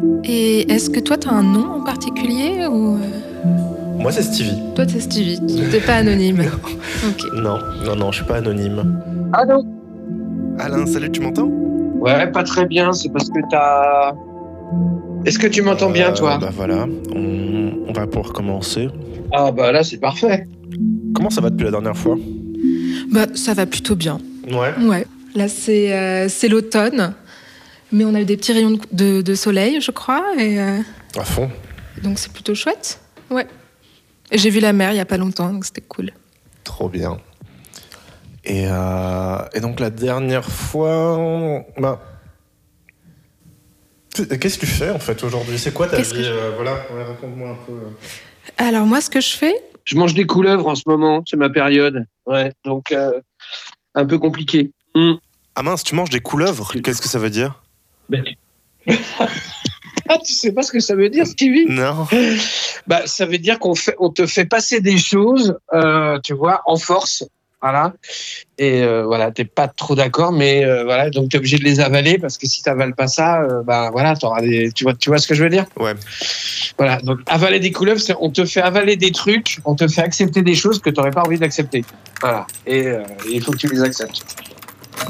Et est-ce que toi, t'as un nom en particulier ou... Moi, c'est Stevie. Toi, t'es Stevie. T'es pas anonyme. Ok. Non, je suis pas anonyme. Allô? Alain, salut, tu m'entends? Ouais, pas très bien, c'est parce que t'as... Est-ce que tu m'entends bien, toi? Bah voilà, on va pouvoir commencer. Ah bah là, c'est parfait. Comment ça va depuis la dernière fois? Bah, ça va plutôt bien. Ouais. Ouais. Là, c'est l'automne. Mais on a eu des petits rayons de soleil, je crois. Et, À fond. donc, c'est plutôt chouette. Ouais. Et j'ai vu la mer il y a pas longtemps, donc c'était cool. Trop bien. Et donc la dernière fois... Qu'est-ce que tu fais en fait aujourd'hui? C'est quoi ta Qu'est-ce que vie? Voilà, ouais, raconte-moi un peu. Alors, moi, ce que je fais... Je mange des couleuvres en ce moment, c'est ma période. Ouais, donc un peu compliqué. Ah mince, tu manges des couleuvres? Qu'est-ce que ça veut dire? Ben... Ah, tu sais pas ce que ça veut dire, Stevie? Non. Bah, ça veut dire on te fait passer des choses, tu vois, en force. Voilà. Et voilà, t'es pas trop d'accord, mais voilà, donc t'es obligé de les avaler parce que si t'avales pas ça, bah voilà, t'auras des. Tu vois ce que je veux dire? Ouais. Voilà. Donc avaler des couleuvres, c'est on te fait avaler des trucs, on te fait accepter des choses que t'aurais pas envie d'accepter. Voilà. Et il faut que tu les acceptes.